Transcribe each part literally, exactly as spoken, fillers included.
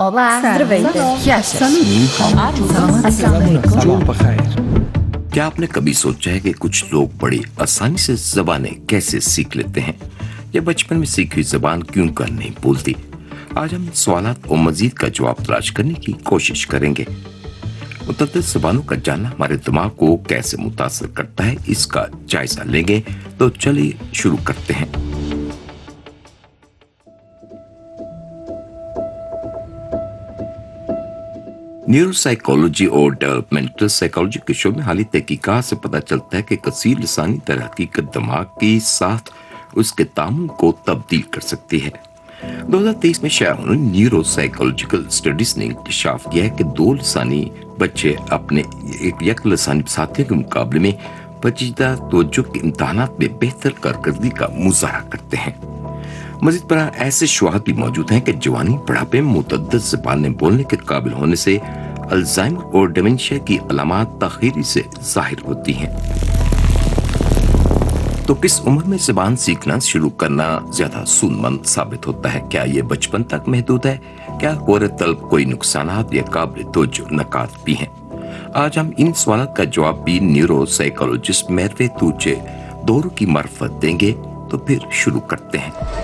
Olá, Здравейте. क्या है? क्या आपने कभी सोचा है कि कुछ लोग बड़ी आसानी से जबानें कैसे सीख लेते हैं या बचपन में सीखी हुई जबान क्यों कर नहीं भूलती? आज हम इन सवालात और मजीद का जवाब तलाश करने की कोशिश करेंगे। मुतअद्दिद जबानों का जानना हमारे दिमाग को कैसे मुतासर करता है, इसका जायजा लेंगे। तो चलिए शुरू करते हैं। न्यूरोसाइकोलॉजी और डेवलपमेंटल साइकोलॉजी के शो में हाली तहकीकात से पता चलता है कि कसीर लिसानी तरक्की का दिमाग के साथ उसके तामुल को तब्दील कर सकती है। दो हज़ार तेईस में शाया हुई न्यूरोसाइकोलॉजिकल स्टडीज ने इंकशाफ किया है कि दो लिसानी बच्चे अपने एक यक लिसानी साथियों के मुकाबले में पेचीदा तवज्जो के इम्तहानात में बेहतर कारकर्दगी का मुजाहरा करते हैं। मजीद पर ऐसे शवाहद भी मौजूद हैं कि जवानी बुढ़ापे में मुतअद्दिद ज़बानें बोलने के काबिल होने से अल्जाइमर और डिमेंशिया की अलामात ताख़ीरी से जाहिर होती हैं। तो किस उम्र में ज़बान सीखना शुरू करना ज्यादा सूदमंद साबित होता है? क्या ये बचपन तक महदूद है? क्या औरत तलब कोई नुकसानात या काबिल तवज्जो नकात भी हैं? आज हम इन सवालों का जवाब भी न्यूरो साइकोलॉजिस्ट मेरवे तूचे दोरू की मार्फत देंगे। तो फिर शुरू करते हैं।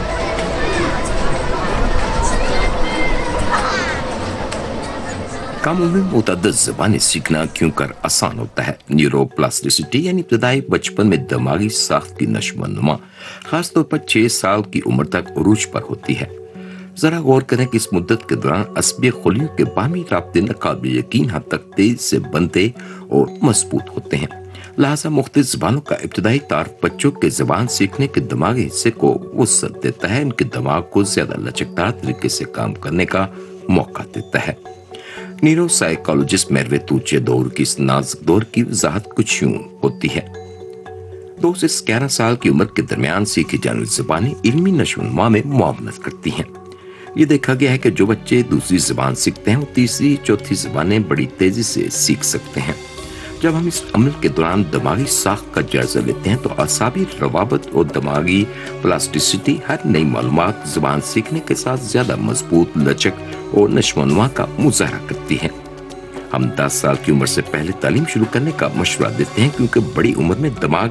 कम उम्र में मुतअद्दिद ज़बानें सीखना क्यों कर आसान होता है? न्यूरोप्लास्टिसिटी यानी इब्तदाई बचपन में दिमागी साख्त की नशोनुमा खासतौर पर छह साल की उम्र तक उरूज पर होती है। जरा गौर करें कि इस मुद्दत के दौरान असबी खुलियों के बामी राब्ते नाकाबिल यकीन हद तक तेज से बनते और मजबूत होते हैं। लिहाजा मुख्तलिफ ज़बानों का इब्तदाई तारुफ बच्चों के ज़बान सीखने के दिमागी हिस्से को वुसअत देता है, इनके दिमाग को ज्यादा लचकदार तरीके से काम करने का मौका देता है। न्यूरो साइकोलॉजिस्ट मेरवे तूचे दौर की इस नाजुक दौर की वजाहत कुछ यूं होती है। दो से ग्यारह साल की उम्र के दरमियान सीखी जाने वाली ज़बानें इल्मी नशोनुमा में मुआवनत करती हैं। ये देखा गया है कि जो बच्चे दूसरी ज़बान सीखते हैं वो तीसरी चौथी ज़बानें बड़ी तेजी से सीख सकते हैं। जब हम इस अमल के दौरान दिमागी साख का जायजा लेते हैं तो असाबी रवाबत और दिमागी प्लास्टिसिटी हर नई मालूमात ज़बान सीखने के साथ ज्यादा मजबूत, लचक और नशोनुमा का मुजाहरा करती है। हम दस साल की उम्र से पहले तालीम शुरू करने का मशवरा देते हैं क्योंकि बड़ी उम्र में दिमाग